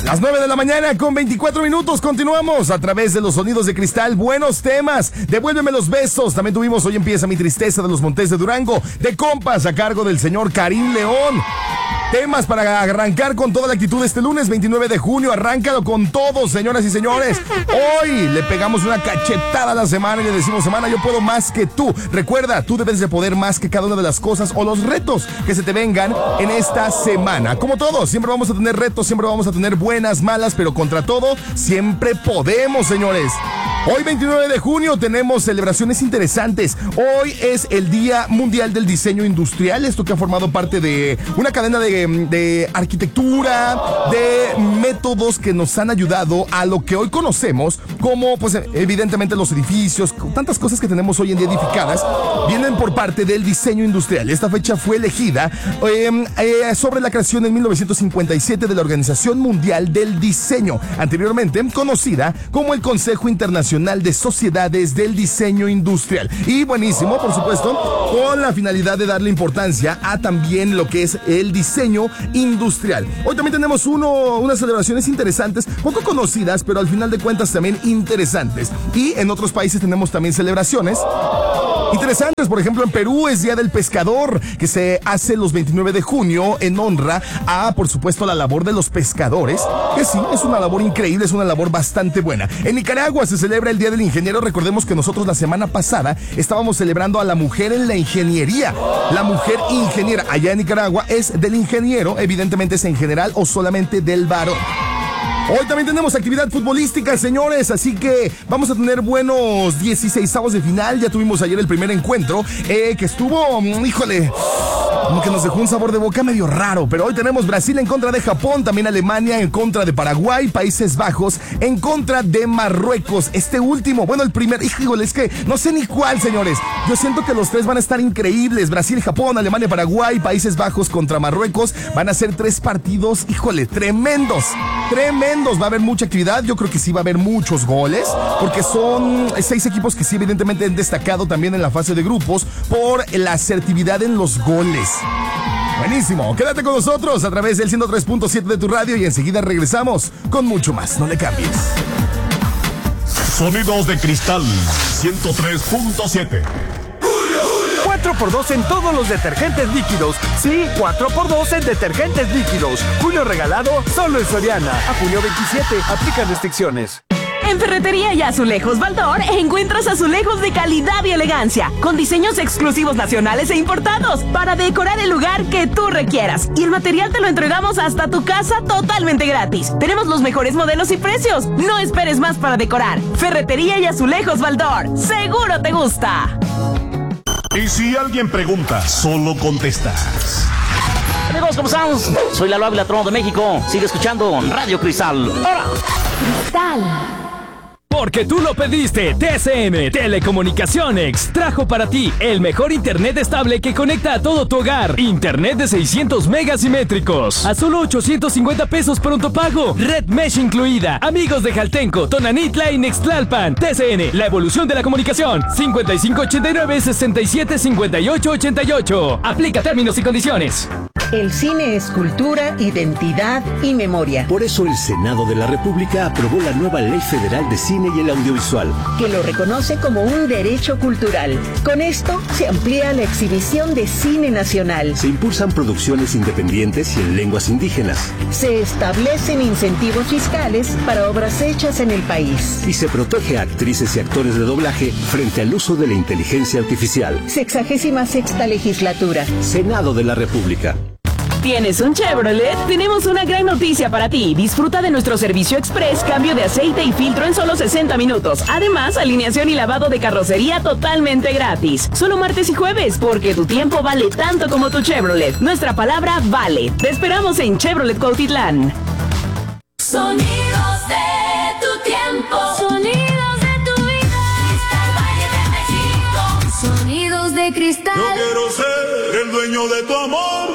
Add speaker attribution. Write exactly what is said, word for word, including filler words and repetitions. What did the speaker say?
Speaker 1: Las nueve de la mañana con veinticuatro minutos. Continuamos a través de los sonidos de cristal. Buenos temas. Devuélveme los besos. También tuvimos Hoy empieza mi tristeza de los Montes de Durango. De compas a cargo del señor Karim León. Temas para arrancar con toda la actitud este lunes veintinueve de junio. Arráncalo con todo, señoras y señores. Hoy le pegamos una cachetada a la semana y le decimos: semana, yo puedo más que tú. Recuerda, tú debes de poder más que cada una de las cosas o los retos que se te vengan en esta semana. Como todos, siempre vamos a tener retos, siempre vamos a tener buenas, malas, pero contra todo, siempre podemos, señores. Hoy veintinueve de junio tenemos celebraciones interesantes. Hoy es el Día Mundial del Diseño Industrial, esto que ha formado parte de una cadena de, de arquitectura, de métodos que nos han ayudado a lo que hoy conocemos como, pues, evidentemente los edificios, tantas cosas que tenemos hoy en día edificadas, vienen por parte del diseño industrial. Esta fecha fue elegida eh, eh, sobre la creación en mil novecientos cincuenta y siete de la Organización Mundial del Diseño, anteriormente conocida como el Consejo Internacional de Sociedades del Diseño Industrial. Y buenísimo, por supuesto, con la finalidad de darle importancia a también lo que es el diseño industrial. Hoy también tenemos uno, unas celebraciones interesantes, poco conocidas, pero al final de cuentas también interesantes. Y en otros países tenemos también celebraciones interesantes. Por ejemplo, en Perú es Día del Pescador, que se hace los veintinueve de junio en honra a, por supuesto, la labor de los pescadores, que sí, es una labor increíble, es una labor bastante buena. En Nicaragua se celebra el Día del Ingeniero. Recordemos que nosotros la semana pasada estábamos celebrando a la mujer en la ingeniería. La mujer ingeniera allá en Nicaragua es del ingeniero, evidentemente es en general o solamente del varón. Hoy también tenemos actividad futbolística, señores, así que vamos a tener buenos dieciseisavos de final. Ya tuvimos ayer el primer encuentro, eh, que estuvo, híjole, como que nos dejó un sabor de boca medio raro. Pero hoy tenemos Brasil en contra de Japón, también Alemania en contra de Paraguay, Países Bajos en contra de Marruecos. Este último, bueno, el primer, híjole, es que no sé ni cuál, señores. Yo siento que los tres van a estar increíbles. Brasil, Japón, Alemania, Paraguay, Países Bajos contra Marruecos. Van a ser tres partidos, híjole, tremendos, tremendos. Va a haber mucha actividad, yo creo que sí va a haber muchos goles, porque son seis equipos que sí evidentemente han destacado también en la fase de grupos por la asertividad en los goles. Buenísimo, quédate con nosotros a través del ciento tres punto siete de tu radio y enseguida regresamos con mucho más, no le cambies.
Speaker 2: Sonidos de cristal ciento tres punto siete.
Speaker 3: cuatro por dos en todos los detergentes líquidos. Sí, cuatro por dos en detergentes líquidos. Julio regalado solo en Soriana. A junio veintisiete. Aplican restricciones.
Speaker 4: En Ferretería y Azulejos Baldor encuentras azulejos de calidad y elegancia, con diseños exclusivos nacionales e importados, para decorar el lugar que tú requieras. Y el material te lo entregamos hasta tu casa totalmente gratis. Tenemos los mejores modelos y precios. No esperes más para decorar. Ferretería y Azulejos Baldor. ¡Seguro te gusta!
Speaker 2: Y si alguien pregunta, solo contestas.
Speaker 5: Amigos, ¿cómo están? Soy Lalo Ávila, Trono de México. Sigue escuchando Radio Cristal. ¡Ahora!
Speaker 4: Cristal.
Speaker 6: Porque tú lo pediste, T C M Telecomunicaciones trajo para ti el mejor internet estable que conecta a todo tu hogar. Internet de seiscientos megas simétricos a solo ochocientos cincuenta pesos pronto pago. Red Mesh incluida. Amigos de Jaltenco, Tonanitla y Nextlalpan. T C N, la evolución de la comunicación. cincuenta y cinco ochenta y nueve, sesenta y siete, cincuenta y ocho ochenta y ocho. Aplica términos y condiciones.
Speaker 7: El cine es cultura, identidad y memoria.
Speaker 8: Por eso el Senado de la República aprobó la nueva Ley Federal de Cine y el Audiovisual,
Speaker 7: que lo reconoce como un derecho cultural. Con esto se amplía la exhibición de cine nacional.
Speaker 8: Se impulsan producciones independientes y en lenguas indígenas.
Speaker 7: Se establecen incentivos fiscales para obras hechas en el país.
Speaker 8: Y se protege a actrices y actores de doblaje frente al uso de la inteligencia artificial.
Speaker 7: Sexagésima sexta legislatura.
Speaker 8: Senado de la República.
Speaker 4: ¿Tienes un Chevrolet? Tenemos una gran noticia para ti. Disfruta de nuestro servicio express, cambio de aceite y filtro en solo sesenta minutos. Además, alineación y lavado de carrocería totalmente gratis. Solo martes y jueves, porque tu tiempo vale tanto como tu Chevrolet. Nuestra palabra vale. Te esperamos en Chevrolet Cuautitlán.
Speaker 9: Sonidos de tu tiempo. Sonidos de tu vida. Cristal Valle de México. Sonidos de cristal.
Speaker 2: Yo quiero ser el dueño de tu amor.